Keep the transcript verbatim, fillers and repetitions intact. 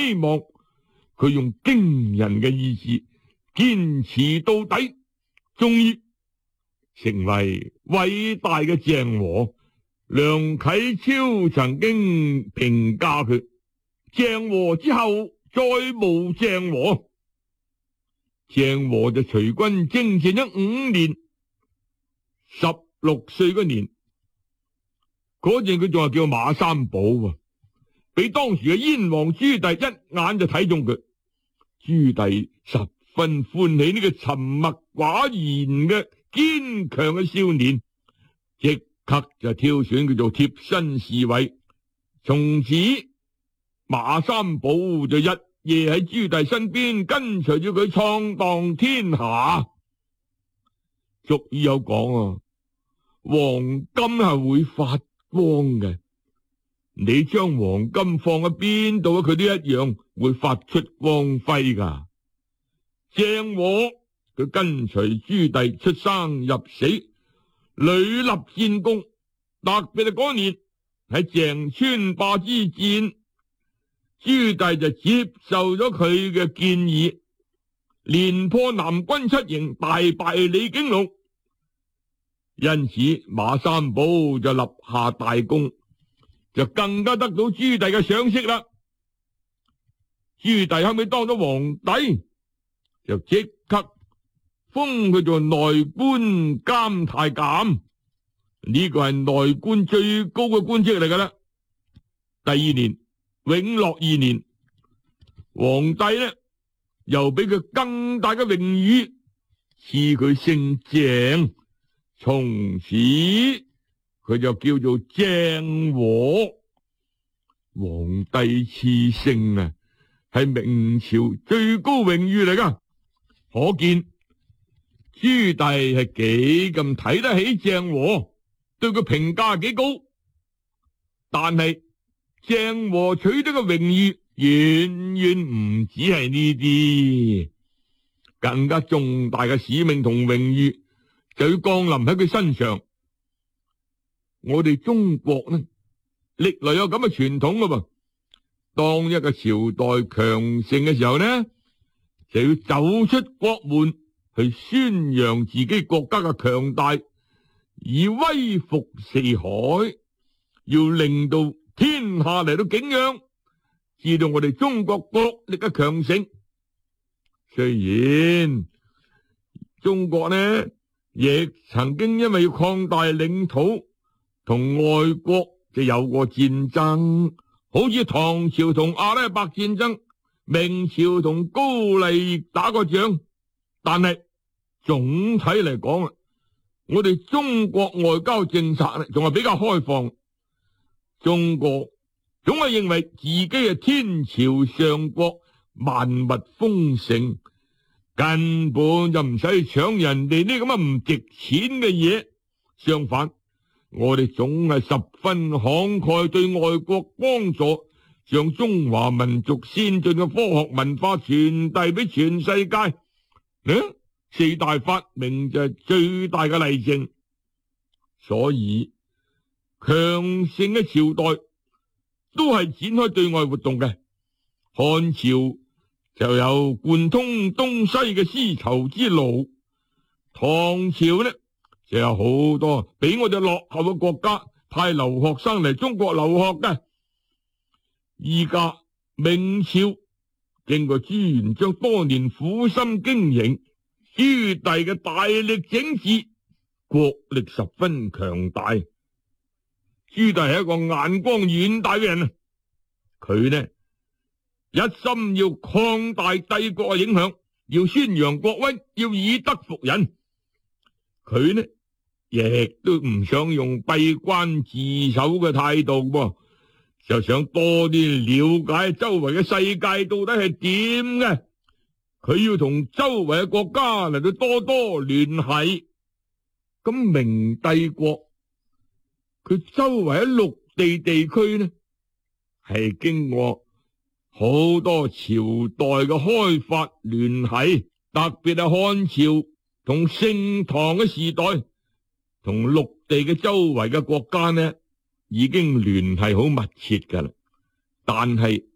希望，佢用驚人嘅意志堅持到底，終於成為偉大嘅鄭和。梁啟超曾經評價佢：鄭和之後再無鄭和。鄭和就隨軍征戰咗五年，十六歲嗰年，嗰陣佢仲係叫馬三寶喎，俾當時嘅燕王朱棣一眼就睇中佢。朱棣十分歡喜呢個沉默寡言嘅堅強嘅少年，即刻就挑選佢做貼身侍衛。從此馬三寶就一夜喺朱棣身邊跟隨住佢闖蕩天下。俗語有講啊，黃金係會發光嘅，你將黃金放喺邊度啊，佢都一樣會發出光輝噶。鄭和佢跟隨朱棣出生入死，屢立戰功，特別係嗰年喺鄭川壩之戰，朱棣就接受咗佢嘅建議，連破南軍七營，大敗李景龍。因此馬三寶就立下大功，就更加得到朱棣嘅賞識啦。朱棣後尾當咗皇帝，就即刻封佢做內官監太監，呢個係內官最高嘅官職嚟噶啦。第二年，永樂二年，皇帝呢又俾佢更大嘅榮譽，賜佢姓鄭，從此佢就叫做鄭和。皇帝賜姓啊，係明朝最高榮譽嚟噶，可見朱棣係幾咁睇得起鄭和，對佢評價幾高。但係鄭和取得嘅榮譽遠遠唔止係呢啲，更加重大嘅使命同榮譽就要降臨喺佢身上。我哋中國呢，歷來有咁嘅傳統噶噃，當一個朝代強盛嘅時候呢，就要走出國門去宣揚自己國家嘅強大，以威服四海，要令到天下嚟到景仰，知道我哋中國國力嘅強盛。雖然中國呢亦曾經因為要擴大領土，同外國就有過戰爭，好似唐朝同阿拉伯戰爭，明朝同高麗打過仗。但係總體嚟講啊，我哋中國外交政策呢仲係比較開放。中國總係認為自己係天朝上國，萬物豐盛，根本就唔使搶人哋呢咁嘅唔值錢嘅嘢。相反，我哋總係十分慷慨對外國幫助，將中華民族先進嘅科學文化傳遞俾全世界。呢四大發明就係最大嘅例證。所以強盛嘅朝代都係展開對外活動嘅。漢朝就有貫通東西嘅絲綢之路，唐朝呢就有好多比我哋落後嘅國家派留學生嚟中國留學嘅。依家明朝經過朱元璋多年苦心經營，朱棣嘅大力整治，國力十分強大。朱棣係一個眼光遠大嘅人啊！佢呢一心要擴大帝國嘅影響，要宣揚國威，要以德服人。佢呢亦都唔想用閉關自守嘅態度噃，就想多啲了解周圍嘅世界到底係點嘅。佢要同周圍嘅國家嚟到多多聯繫。咁明帝國佢周圍喺陸地地區呢，係經過好多朝代嘅開發聯繫，特別係漢朝同盛唐嘅時代，同陸地嘅周圍嘅國家呢，已經聯繫好密切噶啦。但係